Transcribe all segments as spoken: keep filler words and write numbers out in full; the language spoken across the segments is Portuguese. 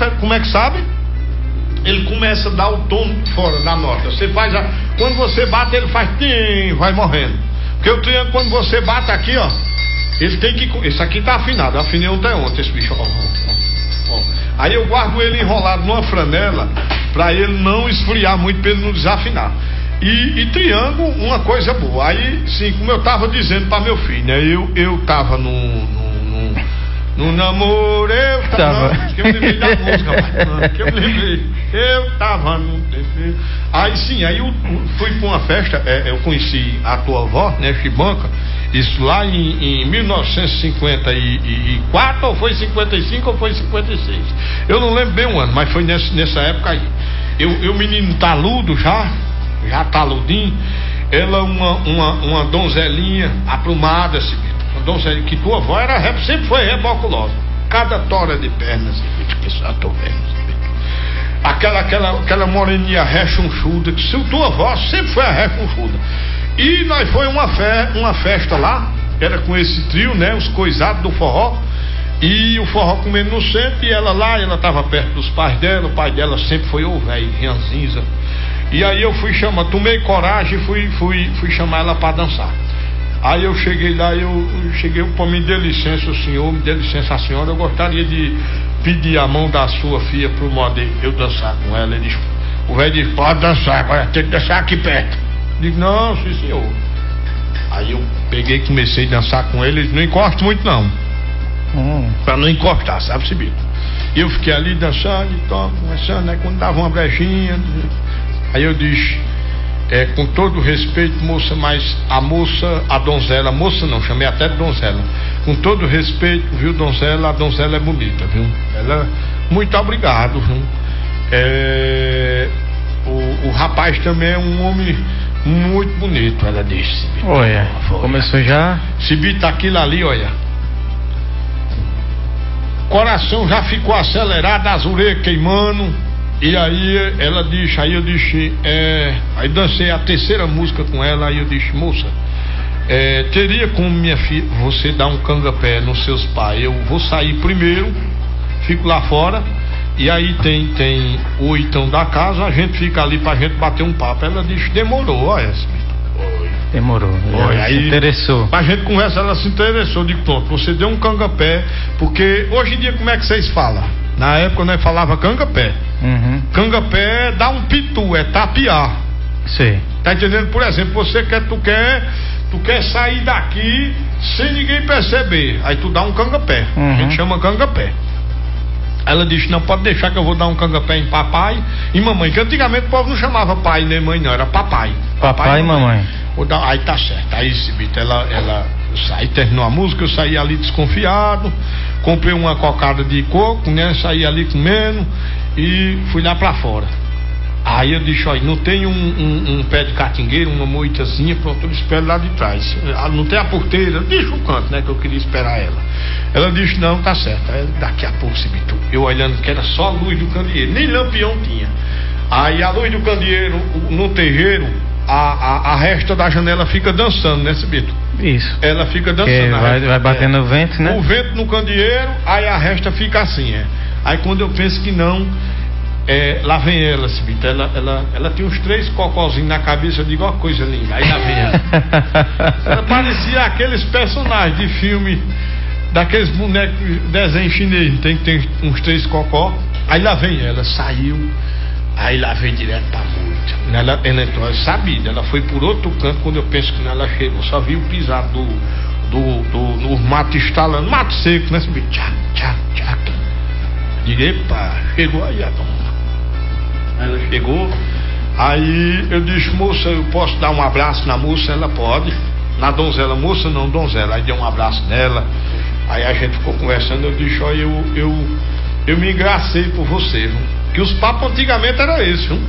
como é que sabe? Ele começa a dar o tom fora da nota. Você faz a, quando você bate, ele faz tim, vai morrendo. Porque o triângulo, quando você bate aqui, ó, ele tem que. Esse aqui tá afinado, eu afinei ontem ontem, esse bicho, ó, ó, ó. Aí eu guardo ele enrolado numa franela pra ele não esfriar muito, pra ele não desafinar. E, e triângulo, uma coisa boa. Aí, sim, como eu tava dizendo pra meu filho, né? Eu, eu tava no, no, no, no namoro, eu tava. Não, que eu me lembrei da música, rapaz. Que eu me lembrei. Eu tava no. Aí sim, aí eu fui pra uma festa, é, eu conheci a tua avó, né, Chibanca, isso lá em, em mil novecentos e cinquenta e quatro, ou foi cinquenta e cinco, ou foi cinquenta e seis. Eu não lembro bem o ano, mas foi nessa, nessa época aí. Eu, eu menino taludo já. Já taludinho, ela uma, uma, uma donzelinha aprumada, assim, uma donzelinha que tua avó era, sempre foi reboculosa, cada tora de pernas, assim, que só tô vendo, assim, aquela, aquela, aquela moreninha rechonchuda, que se tua avó sempre foi a rechonchuda. E nós foi uma, fe, uma festa lá, era com esse trio, né, os coisados do forró, e o forró comendo no centro, e ela lá, ela tava perto dos pais dela, o pai dela sempre foi o velho, ranzinza. E aí eu fui chamar, tomei coragem e fui, fui, fui chamar ela para dançar. Aí eu cheguei lá, eu, eu cheguei, para me dê licença, o senhor, me dê licença a senhora, eu gostaria de pedir a mão da sua filha pro modo eu dançar com ela. Ele disse, o velho disse, pode dançar, agora tem que dançar aqui perto. Eu digo, não, sim senhor. Aí eu peguei e comecei a dançar com ele, ele disse, não encosta muito não. Hum. Para não encostar, sabe, Cibito? E eu fiquei ali dançando e tal, começando, né, quando dava uma brechinha. Aí eu disse, é, com todo respeito, moça, mas a moça, a donzela, moça não, chamei até de donzela. Com todo respeito, viu, donzela, a donzela é bonita, viu? Ela, muito obrigado, viu? É, o, o rapaz também é um homem muito bonito, ela disse. Cibito, olha, começou já. Cibito, aquilo ali, olha. Coração já ficou acelerado, as orelhas queimando. E aí ela disse, aí eu disse, é, aí dancei a terceira música com ela, aí eu disse, moça, é, teria como minha filha, você dar um cangapé nos seus pais, eu vou sair primeiro, fico lá fora, e aí tem, tem o oitão da casa, a gente fica ali pra gente bater um papo. Ela disse, demorou, olha, demorou, Oi, aí, se interessou. A gente conversa, ela se interessou, digo, pronto, você deu um cangapé, porque hoje em dia como é que vocês falam? Na época nós falava cangapé. Uhum. Cangapé dá um pitu, é tapear. Sim. Tá entendendo? Por exemplo, você quer, tu quer, tu quer sair daqui sem ninguém perceber. Aí tu dá um cangapé. Uhum. A gente chama cangapé. Ela disse, não, pode deixar que eu vou dar um cangapé em papai e mamãe. Que antigamente o povo não chamava pai nem mãe, não, era papai. Papai, papai e mamãe. mamãe. Aí tá certo. Aí esse bito, ela, ela aí terminou a música, eu saí ali desconfiado, comprei uma cocada de coco, né? Saí ali comendo e fui lá pra fora. Aí eu disse, olha, não tem um, um, um pé de catingueiro, uma moitazinha, pronto, eu espero lá de trás. Não tem a porteira, deixa o canto, né? Que eu queria esperar ela. Ela disse, não, tá certo. Aí, daqui a pouco, se bitou, eu olhando que era só a luz do candeeiro, nem lampião tinha. Aí a luz do candeeiro, no terreiro, a, a, a resta da janela fica dançando, né, Cibito? Isso. Ela fica dançando. Vai, vai batendo é, o vento, né? O vento no candeeiro, aí a resta fica assim, é. Aí quando eu penso que não, é, lá vem ela, Cibito. Ela, ela, ela tinha uns três cocôzinhos na cabeça, eu digo, ó, coisa linda. Aí lá vem ela. Ela parecia aqueles personagens de filme, daqueles bonecos, desenho chinês, tem que ter uns três cocó. Aí lá vem ela, saiu. Aí lá veio direto pra moita. Ela, ela entrou, sabia, ela foi por outro canto. Quando eu penso que ela chegou, só vi o pisar do, do, do, do mato estalando, mato seco, né? Tchac, tchac, tchac. Digo, epa, chegou aí a dona. Ela chegou, aí eu disse, moça, eu posso dar um abraço na moça? Ela pode. Na donzela, moça não, donzela. Aí deu um abraço nela. Aí a gente ficou conversando, eu disse, olha, eu, eu, eu me engracei por você, viu? Que os papos antigamente era esse, viu?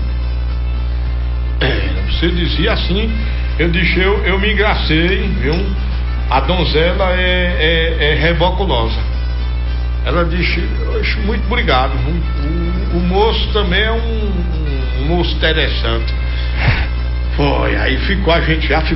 É, você dizia assim, eu disse, eu, eu me engracei, viu? A donzela é, é, é reboculosa. Ela disse, muito obrigado, viu? O, o moço também é um, um moço interessante. Foi, aí ficou, a gente já ficou.